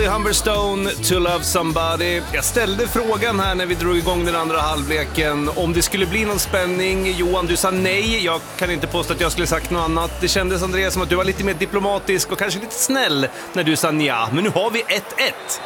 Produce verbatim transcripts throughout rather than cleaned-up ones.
Molly Humberstone, To Love Somebody. Jag ställde frågan här när vi drog igång den andra halvleken om det skulle bli någon spänning. Johan, du sa nej. Jag kan inte påstå att jag skulle sagt något annat. Det kändes, Andreas, som att du var lite mer diplomatisk och kanske lite snäll när du sa nja. Men nu har vi ett ett.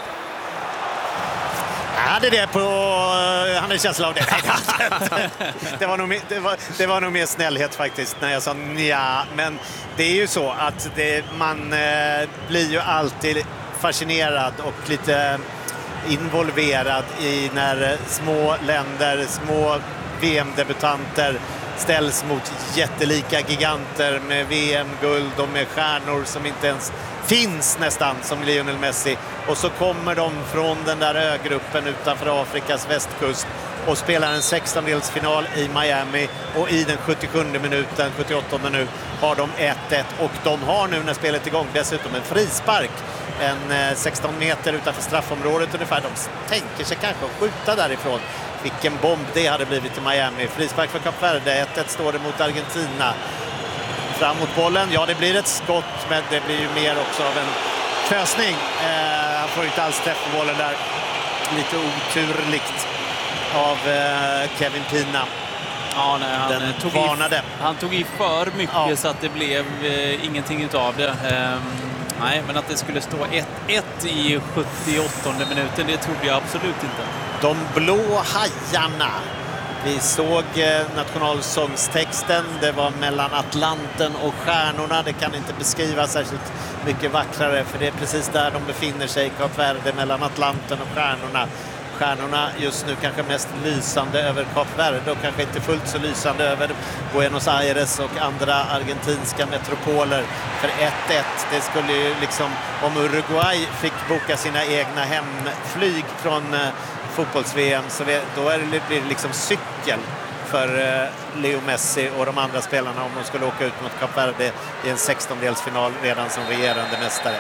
Jag hade det på... Han hade känsla av det. det, var nog, det, var, det var nog mer snällhet faktiskt när jag sa nja. Men det är ju så att det, man eh, blir ju alltid fascinerad och lite involverad i när små länder, små V M-debutanter ställs mot jättelika giganter med V M-guld och med stjärnor som inte ens finns nästan, som Lionel Messi. Och så kommer de från den där ögruppen utanför Afrikas västkust och spelar en sextondelsfinal i Miami, och i den sjuttiosjunde minuten, sjuttioåttonde nu, har de ett ett, och de har nu när spelet är igång dessutom en frispark en sexton meter utanför straffområdet ungefär. De tänker sig kanske att skjuta därifrån. Vilken bomb det hade blivit i Miami. Frispark för Kap Verde, ett ett står det mot Argentina. Fram mot bollen, ja det blir ett skott, men det blir ju mer också av en kösning. Eh, han får inte alls träffa bollen där. Lite oturligt av eh, Kevin Pina. Ja, nej, han, Den tog varnade. i, han tog i för mycket, ja. Så att det blev eh, ingenting utav det. Eh, nej, men att det skulle stå ett ett i sjuttioåttonde minuten, det trodde jag absolut inte. De blå hajarna. Vi såg eh, nationalsångstexten. Det var mellan Atlanten och stjärnorna. Det kan inte beskrivas särskilt mycket vackrare, för det är precis där de befinner sig i Kap Verde, mellan Atlanten och stjärnorna. Stjärnorna just nu kanske mest lysande över Kap Verde och kanske inte fullt så lysande över Buenos Aires och andra argentinska metropoler. För ett ett, det skulle ju liksom, om Uruguay fick boka sina egna hemflyg från eh, fotbolls-V M, så då är det, blir det liksom cykel för eh, Leo Messi och de andra spelarna om de skulle åka ut mot Kap Verde i en sextondelsfinal redan som regerande mästare.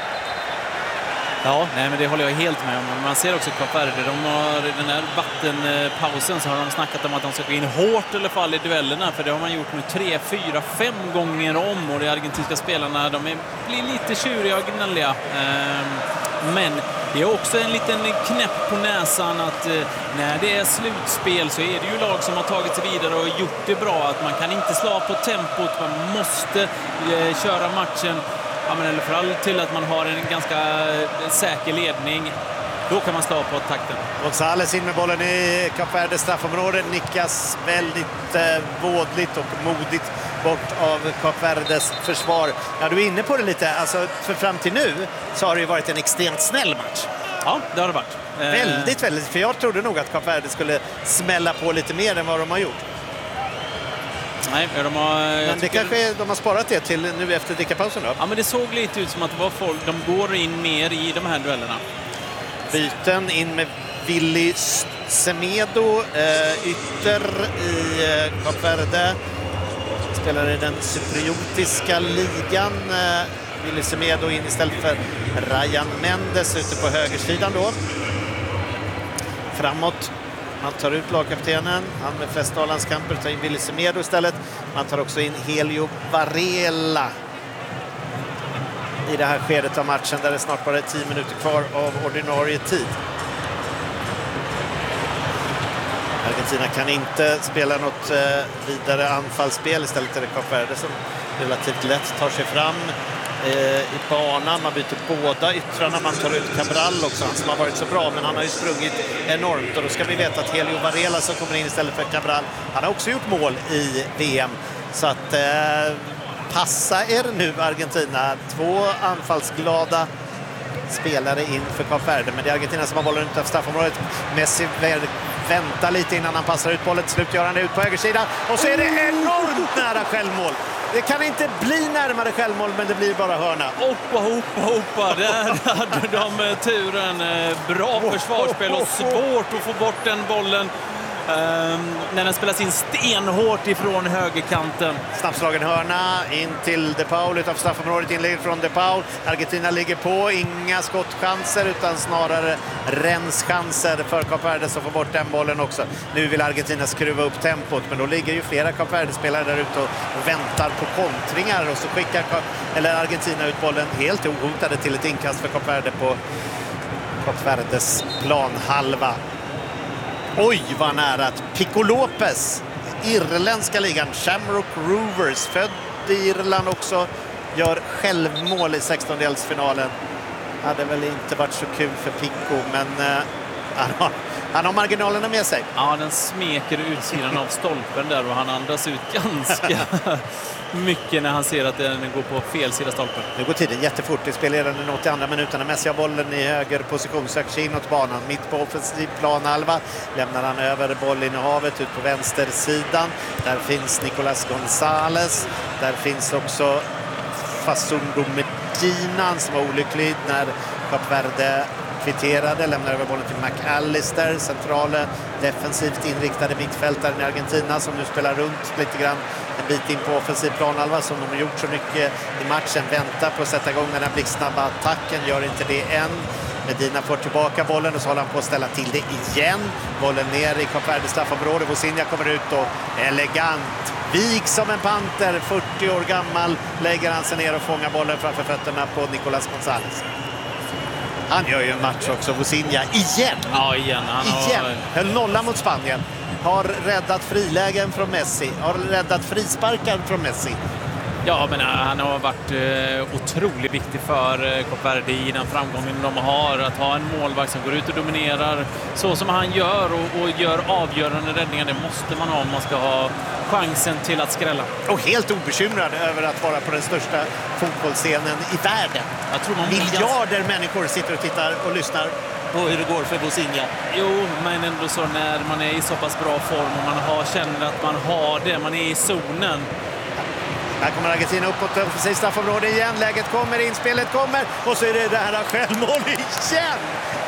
Ja, nej, men det håller jag helt med om. Man ser också Kap Verde, de har i den här vattenpausen så har de snackat om att de ska gå in hårt i alla fall i duellerna, för det har man gjort nu tre, fyra, fem gånger om, och de argentinska spelarna, de är, blir lite tjuriga och gnälliga. Ehm, men det är också en liten knäpp på näsan att eh, när det är slutspel så är det ju lag som har tagit sig vidare och gjort det bra, att man kan inte slå på tempot, man måste eh, köra matchen. Ja, men eller för all till att man har en ganska säker ledning, då kan man slå på takten. González in med bollen i Kap Verdes straffområde, nickas väldigt eh, vådligt och modigt bort av Kap Verdes försvar. Ja, du är inne på det lite, alltså för fram till nu så har det ju varit en extremt snäll match. Ja, det har det varit. Väldigt, väldigt, för jag trodde nog att Kap Verde skulle smälla på lite mer än vad de har gjort. Nej, de har, men det kanske de har sparat det till nu efter drickapausen då? Ja, men det såg lite ut som att det var folk, de går in mer i de här duellerna. Byten in med Willy Semedo, eh, ytter i eh, Kap Verde. Spelar i den cypriotiska ligan. Eh, Willy Semedo in istället för Ryan Mendes ute på högersidan då. Framåt. Man tar ut lagkaptenen, han med flest landskamper, tar in Willy Semedo istället. Man tar också in Helio Varela i det här skedet av matchen där det snart bara är tio minuter kvar av ordinarie tid. Argentina kan inte spela något eh, vidare anfallsspel, istället är det Kap Verde som relativt lätt tar sig fram i banan. Man byter båda yttrarna, man tar ut Cabral också, han som har varit så bra, men han har ju sprungit enormt, och då ska vi veta att Helio Varela som kommer in istället för Cabral, han har också gjort mål i V M, så att eh, passa er nu Argentina, två anfallsglada spelare in för Kap Verde, men det är Argentina som har bollen utanför straffområdet. Messi väntar lite innan han passar ut bollen, slutgörande ut på högersidan, och så är det enormt nära självmål. Det kan inte bli närmare självmål, men det blir bara hörna. Hoppa, hoppa, hoppa. Där hade de turen. Bra försvarsspel och svårt att få bort den bollen. Um, när den spelas in stenhårt ifrån högerkanten. Snabbslagen hörna in till De Paul utav straffområdet, inlägg från De Paul. Argentina ligger på, inga skottchanser utan snarare renschanser för Kap Verde som får bort den bollen också. Nu vill Argentina skruva upp tempot, men då ligger ju flera Kap Verde-spelare där ute och väntar på kontringar, och så skickar Kap, eller Argentina ut bollen helt ohotade till ett inkast för Kap Verde på Kap Verdes planhalva. Oj, vad nära att Pico Lopez, irländska ligan, Shamrock Rovers, född i Irland också, gör självmål i sextondelsfinalen. Hade väl inte varit så kul för Pico, men eh, han, har, han har marginalerna med sig. Ja, den smeker utsidan av stolpen där och han andas ut ganska mycket när han ser att den går på fel sida stolpen. Nu går tiden jättefort. Det spelar redan den åttioandra minuten. Messi har bollen i höger position, söker sig inåt banan. Mitt på offensiv planhalva lämnar han över bollinnehavet ut på vänstersidan. Där finns Nicolas González. Där finns också Facundo Medina som var olycklig när Kap Verde kvitterade, lämnar över bollen till McAllister, centrala defensivt inriktade mittfältaren i Argentina som nu spelar runt lite grann en bit in på offensiv planhalva som de har gjort så mycket i matchen. Väntar på att sätta igång den här blixtsnabba attacken, gör inte det än. Medina får tillbaka bollen och så håller han på att ställa till det igen. Bollen ner i Kap Verdes straffområde. Vozinha kommer ut och elegant vik som en panter, fyrtio år gammal, lägger han sig ner och fångar bollen framför fötterna på Nicolas González. Han gör ju en match också, Vozinha, igen. Ja, igen. Han igen. har... Höll nolla mot Spanien. Har räddat frilägen från Messi. Har räddat frisparkar från Messi. Ja, men han har varit eh, otroligt viktig för eh, Kap Verde i den framgången de har. Att ha en målvakt som går ut och dominerar så som han gör och, och gör avgörande räddningar. Det måste man ha om man ska ha chansen till att skrälla. Och helt obekymrad över att vara på den största fotbollsscenen i världen. Jag tror man Miljarder ganska... människor sitter och tittar och lyssnar på hur det går för Vozinha. Jo, men ändå så när man är i så pass bra form och man har, känner att man har det, man är i zonen. Här kommer Argentina uppåt för straffområde igen. Läget kommer, inspelet kommer och så är det det här självmål igen.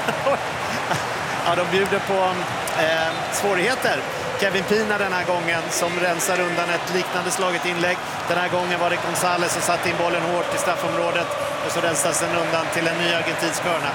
Ja, de bjuder på eh, svårigheter. Kevin Pina den här gången som rensar undan ett liknande slaget inlägg. Den här gången var det González som satte in bollen hårt i straffområdet och så rensas den undan till en ny argentinsk hörna.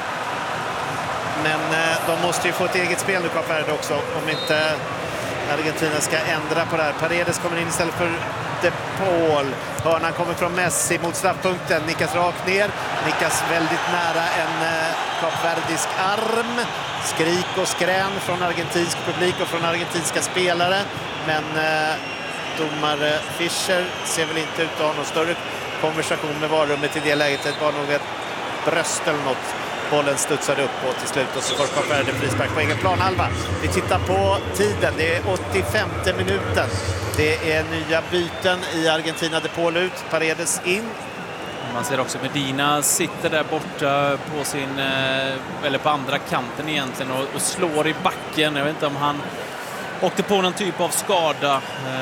Men eh, de måste ju få ett eget spel nu Kap Verde också om inte Argentina ska ändra på det här. Paredes kommer in istället för De Paul. Hörnan kommer från Messi mot straffpunkten. Nickas rakt ner. Nickas väldigt nära en eh, kapverdisk arm. Skrik och skrän från argentinsk publik och från argentinska spelare. Men eh, domare Fischer ser väl inte ut att ha någon större konversation med varummet i det läget. Det var nog ett bröst eller något. Bollen studsade upp och till slut och så får Kap Verde frispark på egen planhalva. Vi tittar på tiden. Det är åttiofemte minuten. Det är nya byten i Argentina. De Paul ut, Paredes in. Man ser också Medina sitter där borta på sin eller på andra kanten egentligen och, och slår i backen. Jag vet inte om han åkte på någon typ av skada.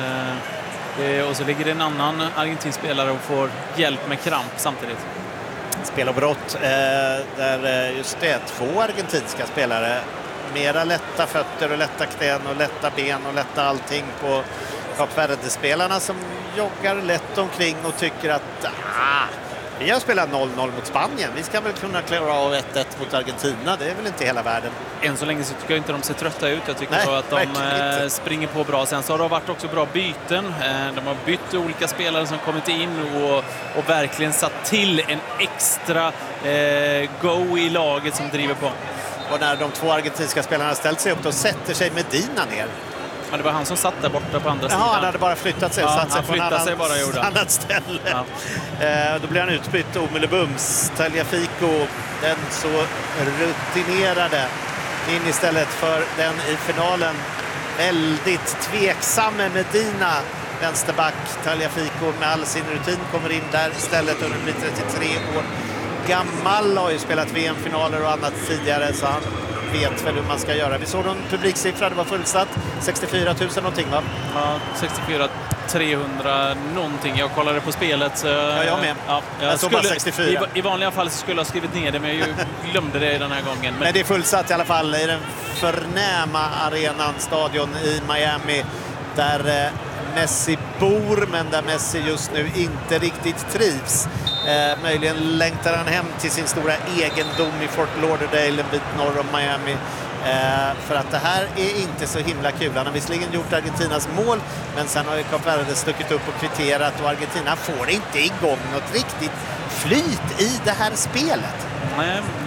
Eh, och så ligger det en annan argentinsk spelare och får hjälp med kramp samtidigt. Spel och brott eh, där just det, två argentinska spelare, mera lätta fötter och lätta knän och lätta ben och lätta allting på Kap Verde-spelarna som joggar lätt omkring och tycker att ah, vi har spelat noll noll mot Spanien, vi ska väl kunna klara av ett ett mot Argentina, det är väl inte hela världen. Än så länge så tycker jag inte de ser trötta ut, jag tycker Nej, att de springer på bra. Sen så har det varit också bra byten, de har bytt olika spelare som kommit in och, och verkligen satt till en extra eh, go i laget som driver på. Och när de två argentinska spelarna ställt sig upp då sätter sig Medina ner. Ja, det var han som satt där borta på andra Jaha, sidan. Han hade bara flyttat sig. Ja, satt sig han på flyttade sig annan, bara, gjorde han. annat ställe. Ja. Eh, då blir han utbytt omedelbums. Tagliafico, den så rutinerade, in istället för den i finalen väldigt tveksamme Medina. Vänsterback Tagliafico med all sin rutin kommer in där istället och blir trettiotre år gammal. Har ju spelat V M-finaler och annat tidigare så han vet väl hur man ska göra. Vi såg någon publiksiffra, det var fullsatt. sextiofyra tusen någonting va? Ja, sextiofyra trehundra någonting. Jag kollade på spelet. Så, ja, jag med. Ja, jag jag såg skulle, bara sextiofyra. I, I vanliga fall så skulle jag ha skrivit ner det, men jag glömde det den här gången. Men... men det är fullsatt i alla fall i den förnäma arenan, stadion i Miami, där eh, Messi bor, men där Messi just nu inte riktigt trivs. Eh, möjligen längtar han hem till sin stora egendom i Fort Lauderdale, en bit norr om Miami. Eh, för att det här är inte så himla kul. Han har visserligen gjort Argentinas mål, men sen har ju Kap Verde stuckit upp och kvitterat och Argentina får inte igång något riktigt flyt i det här spelet. Nej,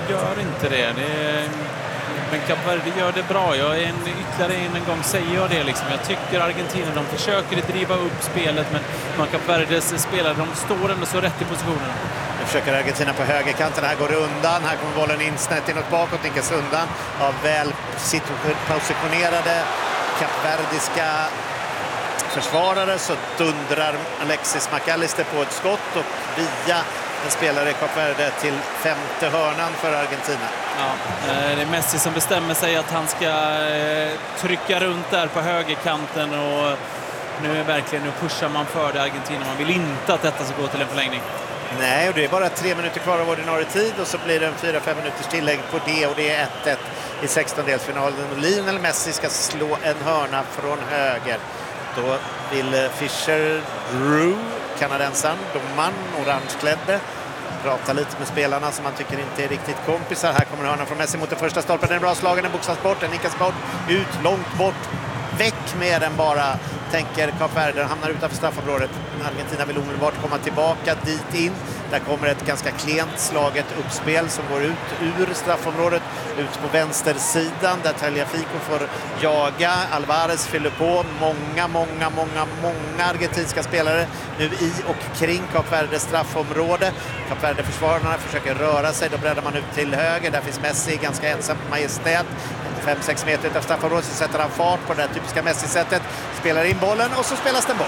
gör inte det. det är, men Kap Verde gör det bra. Jag är en, ytterligare en gång säger jag det. Liksom. Jag tycker Argentina, de försöker driva upp spelet, men Kap Verdes spelare, de står ändå så rätt i positionen. Nu försöker Argentina på högerkanten. Här går det undan. Här kommer bollen in snett inåt bakåt. Nickas undan av väl positionerade kapverdiska försvarare. Så dundrar Alexis McAllister på ett skott och via en spelare i Kap Verde till femte hörnan för Argentina. Ja, det är Messi som bestämmer sig att han ska trycka runt där på högerkanten, och nu är verkligen, nu pushar man för det Argentina. Man vill inte att detta ska gå till en förlängning. Nej, och det är bara tre minuter kvar av ordinarie tid och så blir det en fyra fem minuters tillägg på det, och det är ett ett i sextondelsfinalen. Lionel Messi ska slå en hörna från höger. Då vill Fischer Rue, kanadensaren, domaren, orangeklädde, prata lite med spelarna som man tycker inte är riktigt kompisar. Här kommer hörnan från Messi mot den första stolpen. Den är bra slagen, den boxas bort, den nickas bort, ut, långt bort. Väck med den bara, tänker Kap Verde, hamnar utanför straffområdet. Argentina vill omedelbart komma tillbaka dit in. Där kommer ett ganska klent slaget uppspel som går ut ur straffområdet, ut på vänstersidan där Tagliafico får jaga. Alvarez fyller på. Många, många, många, många argentinska spelare nu i och kring Kap Verdes straffområde. Kap Verde-försvararna försöker röra sig, då breddar man ut till höger. Där finns Messi ganska ensam på Majestät. fem sex meter utanför straffområdet så sätter han fart på det där typiska Messi-sättet. Spelar in bollen och så spelas den bort.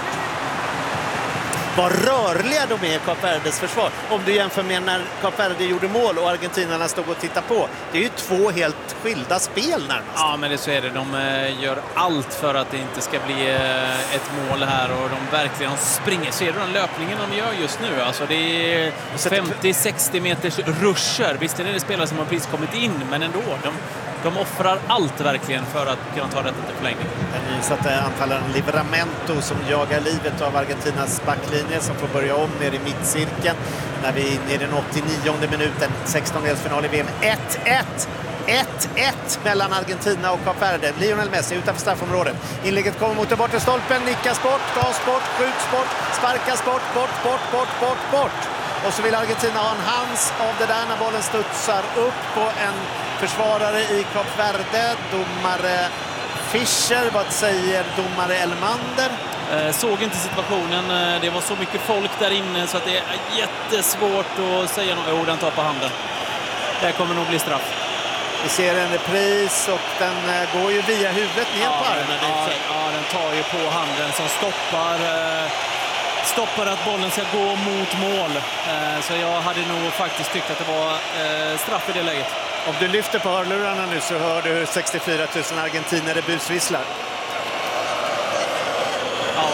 Vad rörliga de är i Kap Verdes försvar. Om du jämför med när Kap Verde gjorde mål och argentinarna stod och tittade på. Det är ju två helt skilda spel närmast. Ja, men det så är det. De eh, gör allt för att det inte ska bli eh, ett mål här, och de verkligen springer. Ser du den löpningen de gör just nu? Alltså det är femtio sextio meters ruscher. Visst är det spelare som har precis kommit in, men ändå. De, de offrar allt verkligen för att kunna ta detta till förlängning. Den nysatte anfallaren Livramento som jagar livet av Argentinas backlinje, som får börja om ner i mittcirkeln när vi är inne i den åttionionde minuten. sextondelsfinal i V M. ett ett. ett ett mellan Argentina och Kap Verde. Lionel Messi utanför straffområdet. Inlägget kommer mot den bortre stolpen, nickas bort, tas bort, skjuts bort, sparkas bort, bort, bort, bort, bort, bort. Och så vill Argentina ha en hands av det där när bollen studsar upp på en försvarare i Kap Verde. Domare Fischer, vad säger domare Elmander? Eh, såg inte situationen. Det var så mycket folk där inne så att det är jättesvårt att säga något. Jo, den tar på handen. Det kommer nog bli straff. Vi ser en repris och den går ju via huvudet ner ja, på armen. Ja, ja, den tar ju på handen som stoppar, eh, stoppar att bollen ska gå mot mål. Eh, så jag hade nog faktiskt tyckt att det var eh, straff i det läget. Om du lyfter på hörlurarna nu så hör du hur sextiofyra tusen argentinare busvisslar. Ja.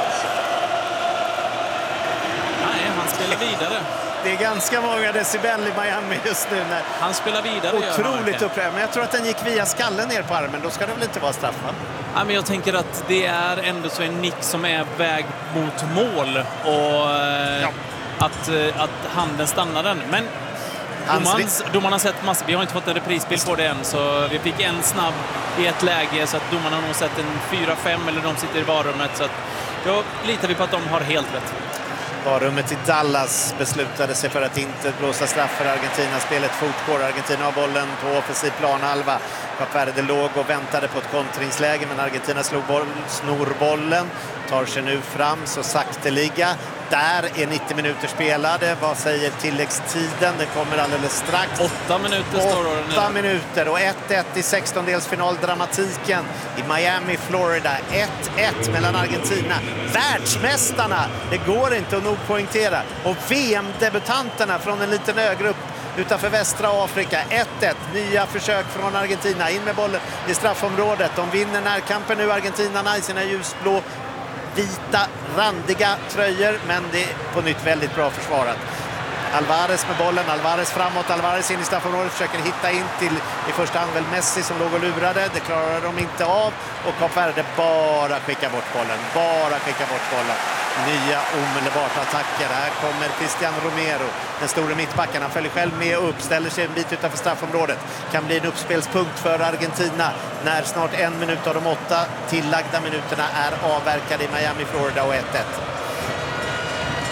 Nej, han spelar vidare. Det är ganska många decibel i Miami just nu. När han spelar vidare. Otroligt upprörd. Men jag tror att den gick via skallen ner på armen. Då ska det väl inte vara straff, va? Ja, men jag tänker att det är ändå så en nick som är väg mot mål. Och ja. att, att handen stannar den. Men domaren, domaren har sett massor. Vi har inte fått en reprisbild på det än. Så vi fick en snabb i ett läge. Så att domarna har nog sett en fyra fem eller de sitter i varummet. Så att då litar vi på att de har helt rätt. Varummet i Dallas beslutade sig för att inte blåsa straff för Argentina. Spelet fortgår. Argentina har bollen på offensiv planhalva. Kap Verde låg och väntade på ett kontringsläge, men Argentina slog boll, snor bollen. Tar sig nu fram så sakteliga. Där är nittio minuter spelade. Vad säger tilläggstiden? Den kommer alldeles strax. Åtta minuter står det nu. Åtta minuter och ett ett i sextondelsfinal. Dramatiken i Miami, Florida. ett ett mellan Argentina. Världsmästarna! Det går inte att nog poängtera. Och V M-debutanterna från en liten ögrupp utanför västra Afrika. ett ett. Nya försök från Argentina. In med bollen i straffområdet. De vinner närkampen nu, argentinarna, i sina ljusblå vita, randiga tröjor, men det är på nytt väldigt bra försvarat. Alvarez med bollen, Alvarez framåt, Alvarez in i straffområdet, försöker hitta in till i första hand väl Messi som låg och lurade. Det klarar de inte av och Kap Verde bara skickar bort bollen, bara skickar bort bollen. Nya omedelbart attacker. Här kommer Cristian Romero, den stora mittbacken. Han följer själv med upp, ställer sig en bit utanför straffområdet. Kan bli en uppspelspunkt för Argentina när snart en minut av de åtta tillagda minuterna är avverkade i Miami, Florida och ett ett.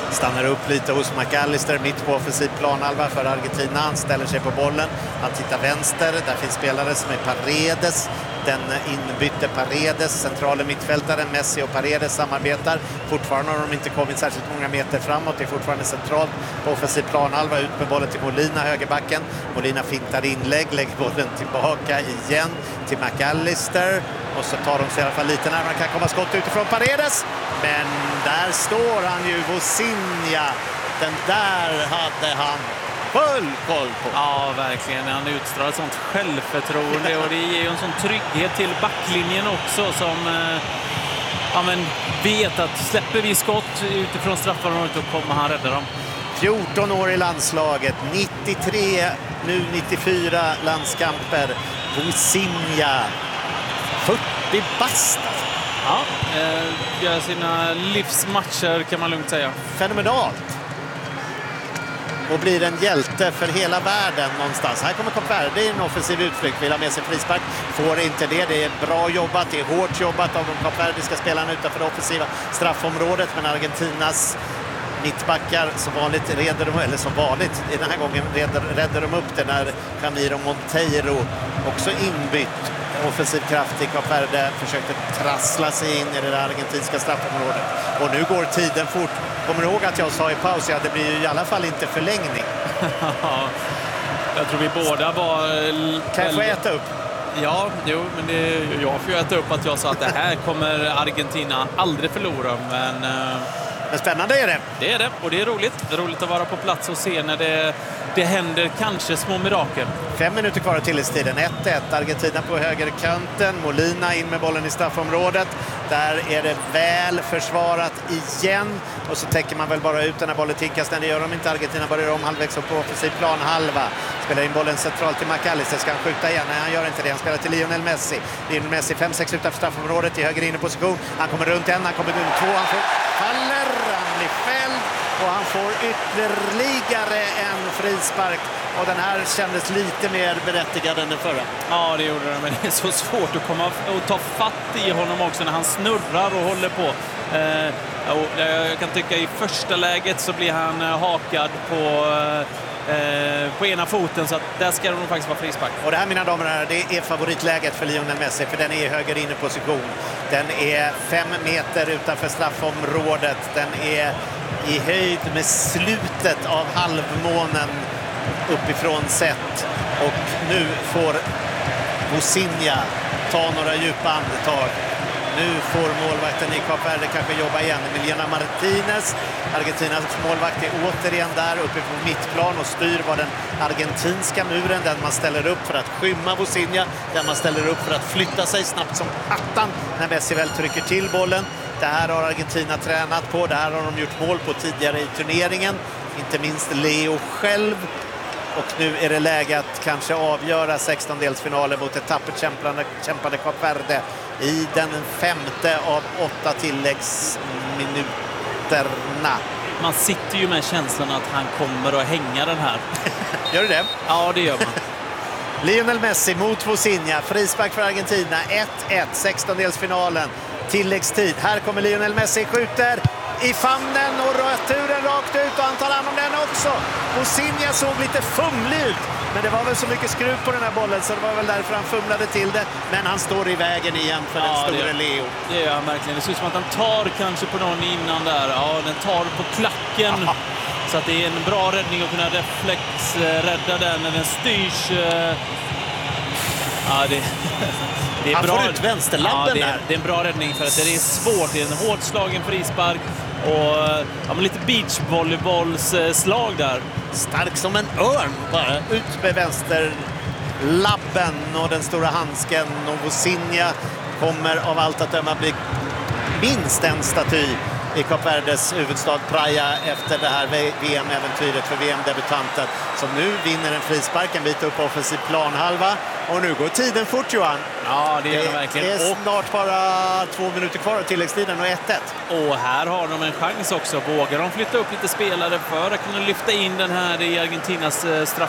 stannar upp lite hos McAllister mitt på offensiv planhalva för Argentina. Han ställer sig på bollen, han tittar vänster, där finns spelare som är Paredes. Den inbytte Paredes, centrala mittfältaren. Messi och Paredes samarbetar. Fortfarande har de inte kommit särskilt många meter framåt. Det är fortfarande centralt på offensiv planhalva. Ut med bollen till Molina, högerbacken. Molina fintar inlägg, lägger bollen tillbaka igen till McAllister. Och så tar de sig i alla fall lite närmare. Kan komma skott utifrån Paredes. Men där står han ju, Vozinha. Den där hade han full koll på. Ja, verkligen. Han utstrålar sånt självförtroende och det ger ju en sån trygghet till backlinjen också som eh, ja, men vet att släpper vi skott utifrån straffområdet då kommer han rädda dem. fjorton år i landslaget, nittiotre, nu nittiofyra landskamper. Vozinha, fyrtio bast. Ja, eh, gör sina livsmatcher kan man lugnt säga. Fenomenalt. Och blir en hjälte för hela världen någonstans. Här kommer Kap Verde i en offensiv utflykt. Vill ha med sig frispark. Får inte det. Det är bra jobbat. Det är hårt jobbat av de kapverdiska spelarna utanför det offensiva straffområdet. Men Argentinas mittbackar som vanligt reder de, eller som vanligt i den här gången reder, räddar de upp det när Ramiro Monteiro, också inbytt offensiv kraft i Kap Verde, försökte trassla sig in i det där argentinska straffområdet. Och nu går tiden fort. Kommer du ihåg att jag sa i paus, ja, det blir ju i alla fall inte förlängning. Jag tror vi båda var... Kan jag få äta upp? Ja, jo, men det, jag får ju äta upp att jag sa att det här kommer Argentina aldrig förlora, men... Men spännande är det. Det är det, och det är roligt. Det är roligt att vara på plats och se när det, det händer kanske små mirakel. Fem minuter kvar till tiden. ett ett. Argentina på högerkanten. Molina in med bollen i straffområdet. Där är det väl försvarat igen. Och så täcker man väl bara ut den här bollen tinkas. Det gör de inte. Argentina börjar om halvvägs upp på offensiv plan halva. Spelar in bollen centralt till McAllister. Ska han skjuta igen? Nej, han gör inte det. Han spelar till Lionel Messi. Lionel Messi fem sex utanför straffområdet i höger inne position. Han kommer runt en, han kommer runt två. Han får faller. Han blir fälld. Och han får ytterligare en frispark. Och den här kändes lite mer berättigad än den förra. Ja, det gjorde det. Men det är så svårt att komma och ta fatt i honom också när han snurrar och håller på. Eh, och jag kan tycka i första läget så blir han hakad på... Eh, på ena foten, så att där ska det nog faktiskt vara frispark. Och det här, mina damer och herrar, det är favoritläget för Lionel Messi, för den är i höger inne position. Den är fem meter utanför straffområdet. Den är i höjd med slutet av halvmånen uppifrån sett. Och nu får Vozinha ta några djupa andetag. Nu får målvakten i Kap Verde kanske jobba igen. Emiliano Martinez, Argentinas målvakt, är återigen där uppe på mittplan och styr vad den argentinska muren, den man ställer upp för att skymma Vozinha, den man ställer upp för att flytta sig snabbt som attan när Messi väl trycker till bollen. Det här har Argentina tränat på, det här har de gjort mål på tidigare i turneringen, inte minst Leo själv. Och nu är det läge att kanske avgöra sextondelsfinalen mot ett tappert kämpande, kämpande Kap Verde i den femte av åtta tilläggsminuterna. Man sitter ju med känslan att han kommer att hänga den här. Gör du det? Ja, det gör man. Lionel Messi mot Vozinha, frispark för Argentina, ett ett, sextondelsfinalen, tilläggstid. Här kommer Lionel Messi, skjuter i famnen och returen rakt ut och han tar hand om den också. Vozinha såg lite fumlig ut, men det var väl så mycket skruv på den här bollen så det var väl därför han fumlade till det. Men han står i vägen igen för ja, den stora Leo. Det gör han verkligen. Det ser ut som att han tar kanske på någon innan där. Ja, den tar på klacken. Aha. Så att det är en bra räddning att kunna reflexrädda den när den styrs. Ja, det... Det är han bra. Får ut vänsterlabben ja, det, är, där. det är en bra räddning för att det är svårt. Det är en hårt slagen frispark och ja, lite beachvolleybollsslag där. Stark som en örn bara. Ut med vänsterlabben och den stora handsken. Och Vozinha kommer av allt att döma bli minst en staty i Kap Verdes huvudstad Praia efter det här V M-äventyret för V M-debutanten som nu vinner en frispark en bit upp på offensiv planhalva. Och nu går tiden fort, Johan. Ja, det gör det verkligen. Det är snart bara två minuter kvar av tilläggstiden och ett ett. Och här har de en chans också. Vågar de flytta upp lite spelare för att kunna lyfta in den här i Argentinas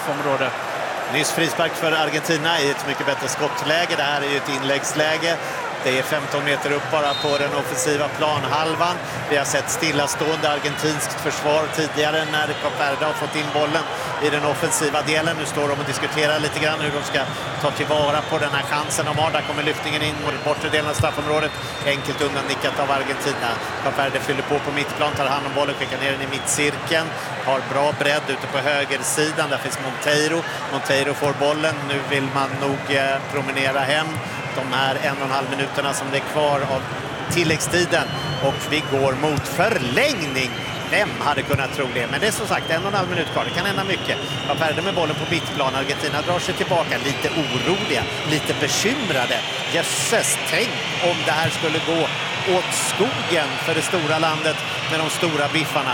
straffområde? Nyss frispark för Argentina i ett mycket bättre skottläge. Det här är ju ett inläggsläge. Det är femton meter upp bara på den offensiva planhalvan. Vi har sett stillastående argentinskt försvar tidigare när Kap Verde har fått in bollen i den offensiva delen. Nu står de och diskuterar lite grann hur de ska ta tillvara på den här chansen. Och där kommer lyftningen in mot bortre delen av straffområdet. Enkelt undan nickat av Argentina. Kap Verde fyller på på mittplan, tar hand om bollen, skickar ner den i mittcirkeln. Har bra bredd ute på högersidan. Där finns Monteiro. Monteiro får bollen. Nu vill man nog eh, promenera hem de här en och en halv minuterna som det är kvar av tilläggstiden. Och vi går mot förlängning. Vem hade kunnat tro det? Men det är som sagt en och en halv minut kvar. Det kan hända mycket. Kap Verde med bollen på mittplan. Argentina drar sig tillbaka. Lite oroliga. Lite bekymrade. Jösses, tänk om det här skulle gå åt skogen för det stora landet med de stora biffarna.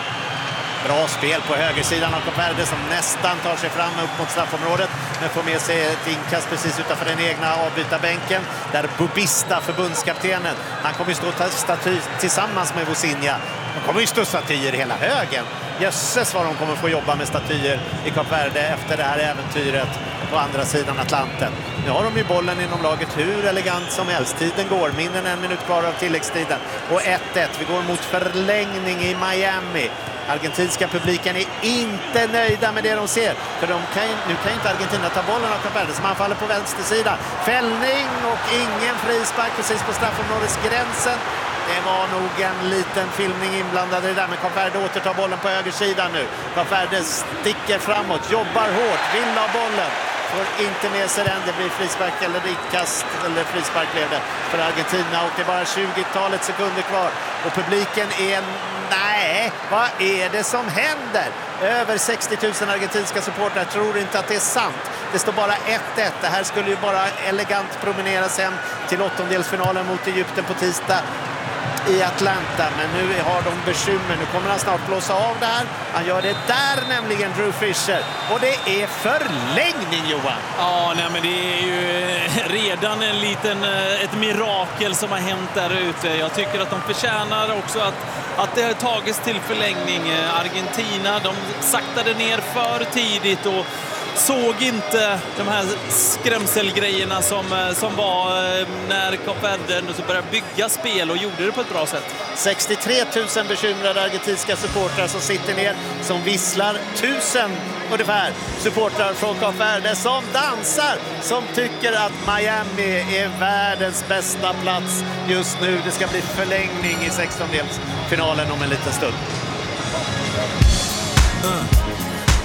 Bra spel på högersidan av Kap Verde som nästan tar sig fram upp mot straffområdet. Men får med sig ett inkast precis utanför den egna avbytarbänken. Där Bubista, förbundskaptenen, han kommer ju stå staty tillsammans med Vozinha. De kommer ju stå statyer i hela högen. Jösses vad de kommer få jobba med statyer i Kap Verde efter det här äventyret på andra sidan Atlanten. Nu har de ju bollen inom laget hur elegant som helst. Tiden går, mindre än en minut kvar av tilläggstiden. Och ett ett, vi går mot förlängning i Miami. Argentinska publiken är inte nöjda med det de ser. För de kan, nu kan inte Argentina ta bollen av Kap Verde som han faller på vänster sida. Fällning och ingen frispark precis på straffområdesgränsen. Det var nog en liten filmning inblandad i det där, men Kap Verde återtar bollen på högersidan nu. Kap Verde sticker framåt, jobbar hårt, vill ha bollen. Får inte med sig den, det blir frispark eller inkast, eller frispark blev det för Argentina. Och det är bara tjugotalet sekunder kvar. Och publiken är, nej, vad är det som händer? Över sextio tusen argentinska supportrar tror inte att det är sant. Det står bara ett ett. Det här skulle ju bara elegant promeneras hem till åttondelsfinalen mot Egypten på tisdag i Atlanta, men nu har de bekymmer. Nu kommer han snart blåsa av det här. Han gör det där nämligen, Drew Fisher. Och det är förlängning, Johan. Ja, nej, men det är ju redan en liten, ett mirakel som har hänt där ute. Jag tycker att de förtjänar också att, att det har tagits till förlängning. Argentina, de saktade ner för tidigt och såg inte de här skrämselgrejerna som, som var när Kap Verde började bygga spel och gjorde det på ett bra sätt. sextiotre tusen bekymrade argentinska supportrar som sitter ner, som visslar. Tusen ungefär supportrar från Kap Verde som dansar, som tycker att Miami är världens bästa plats just nu. Det ska bli förlängning i sextondelsfinalen om en liten stund. Mm.